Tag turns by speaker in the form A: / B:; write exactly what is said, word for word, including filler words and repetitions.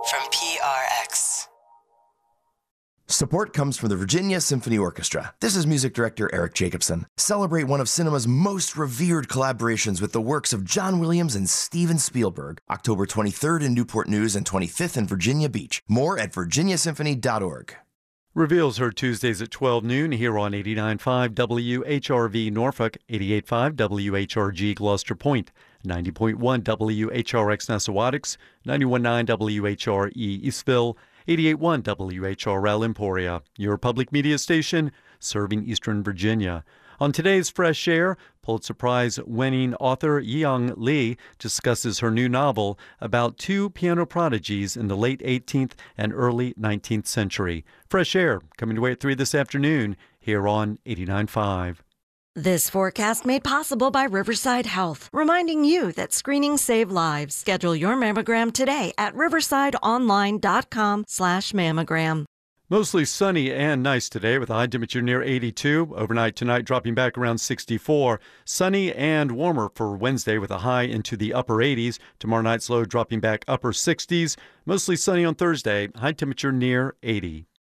A: from P R X.
B: Support comes from the Virginia Symphony Orchestra. This is music director Eric Jacobson. Celebrate one of cinema's most revered collaborations with the works of John Williams and Steven Spielberg. October twenty-third in Newport News and twenty-fifth in Virginia Beach. More at virginia symphony dot org.
C: Reveals heard Tuesdays at twelve noon here on eighty-nine point five W H R V Norfolk, eighty-eight point five W H R G Gloucester Point, ninety point one W H R X Nessawadox, ninety-one point nine W H R E Eastville, eighty-eight point one W H R L Emporia, your public media station serving Eastern Virginia. On today's Fresh Air, Pulitzer Prize-winning author Yi-Young Lee discusses her new novel about two piano prodigies in the late eighteenth and early nineteenth century. Fresh Air, coming away at three this afternoon here on eighty-nine point five.
D: This forecast made possible by Riverside Health, reminding you that screenings save lives. Schedule your mammogram today at riversideonline.com slash mammogram.
C: Mostly sunny and nice today with a high temperature near eighty-two. Overnight tonight dropping back around sixty-four. Sunny and warmer for Wednesday with a high into the upper eighties. Tomorrow night's low dropping back upper sixties. Mostly sunny on Thursday. High temperature near eighty.